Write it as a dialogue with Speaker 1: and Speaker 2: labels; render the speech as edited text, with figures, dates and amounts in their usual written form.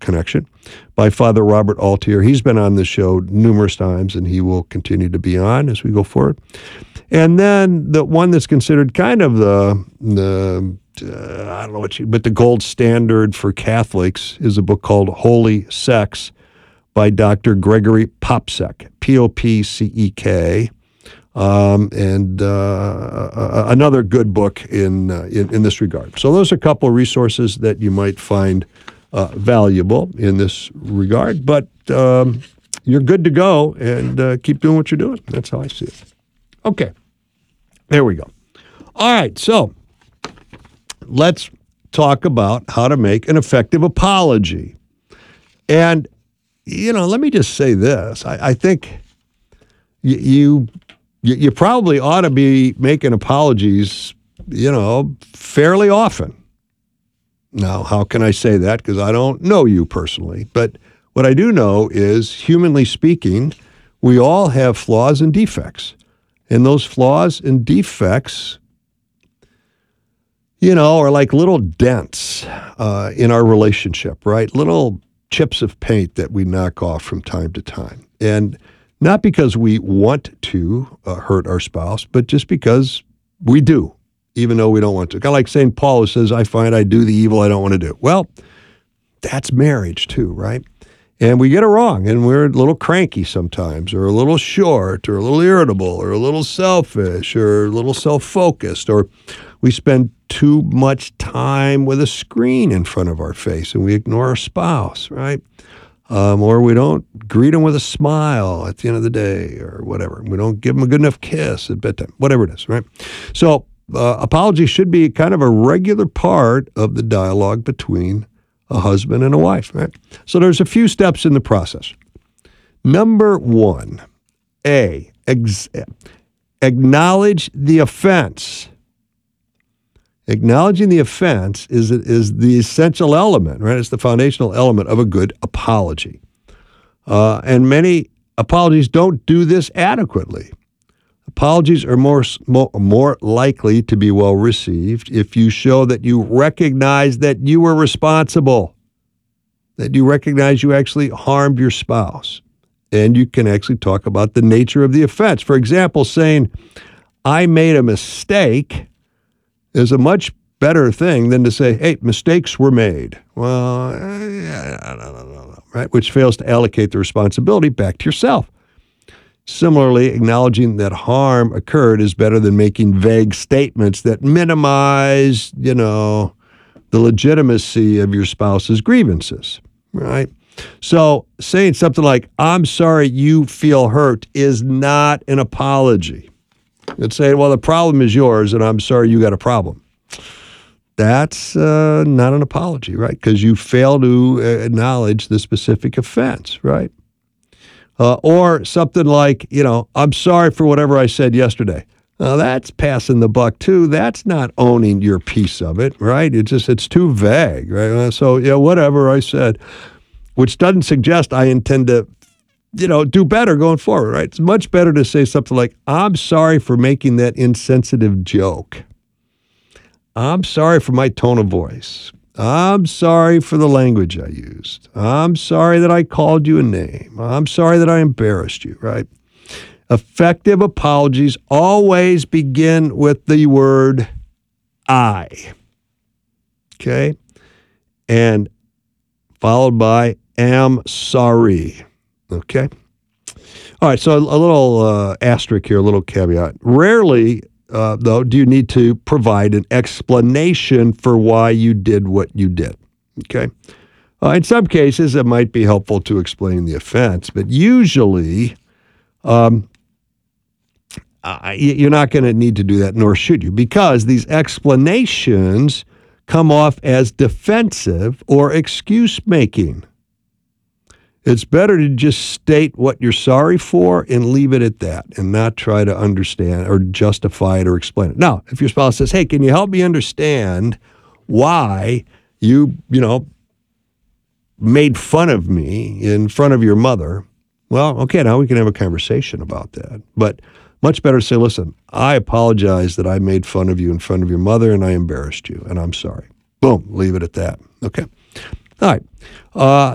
Speaker 1: connection by Father Robert Altier. He's been on the show numerous times, and he will continue to be on as we go forward. And then the one that's considered kind of the I don't know but the gold standard for Catholics is a book called Holy Sex by Dr. Gregory Popcek, Popcek. And another good book in this regard. So those are a couple of resources that you might find valuable in this regard. But you're good to go, and keep doing what you're doing. That's how I see it. Okay, there we go. All right, so let's talk about how to make an effective apology. And, let me just say this. I think you probably ought to be making apologies, fairly often. Now, how can I say that? Because I don't know you personally. But what I do know is, humanly speaking, we all have flaws and defects. And those flaws and defects, are like little dents in our relationship, right? Little chips of paint that we knock off from time to time. And not because we want to hurt our spouse, but just because we do, even though we don't want to. Kind of like St. Paul, who says, I find I do the evil I don't want to do. Well, that's marriage too, right? And we get it wrong, and we're a little cranky sometimes, or a little short, or a little irritable, or a little selfish, or a little self-focused, or we spend too much time with a screen in front of our face, and we ignore our spouse, right? Or we don't greet them with a smile at the end of the day, or whatever. We don't give them a good enough kiss at bedtime, whatever it is, right? So apology should be kind of a regular part of the dialogue between a husband and a wife, right? So there's a few steps in the process. Number one, acknowledge the offense. Acknowledging the offense is the essential element, right? It's the foundational element of a good apology. And many apologies don't do this adequately. Apologies are more likely to be well received if you show that you recognize that you were responsible, that you recognize you actually harmed your spouse, and you can actually talk about the nature of the offense. For example, saying, I made a mistake is a much better thing than to say, hey, mistakes were made. Well, right? Which fails to allocate the responsibility back to yourself. Similarly, acknowledging that harm occurred is better than making vague statements that minimize, the legitimacy of your spouse's grievances, right? So saying something like, I'm sorry you feel hurt is not an apology. It's saying, well, the problem is yours, and I'm sorry you got a problem. That's not an apology, right? Because you fail to acknowledge the specific offense, right? Or something like, I'm sorry for whatever I said yesterday. That's passing the buck too. That's not owning your piece of it, right? It's too vague, right? So, whatever I said, which doesn't suggest I intend to, do better going forward, right? It's much better to say something like, I'm sorry for making that insensitive joke. I'm sorry for my tone of voice. I'm sorry for the language I used. I'm sorry that I called you a name. I'm sorry that I embarrassed you, right? Effective apologies always begin with the word I, okay? And followed by am sorry, okay? All right, so a little asterisk here, a little caveat. Rarely, though, do you need to provide an explanation for why you did what you did, okay? In some cases, it might be helpful to explain the offense, but usually you're not going to need to do that, nor should you, because these explanations come off as defensive or excuse-making. It's better to just state what you're sorry for and leave it at that and not try to understand or justify it or explain it. Now, if your spouse says, hey, can you help me understand why you made fun of me in front of your mother? Well, okay, now we can have a conversation about that. But much better to say, listen, I apologize that I made fun of you in front of your mother and I embarrassed you, and I'm sorry. Boom, leave it at that. Okay? All right.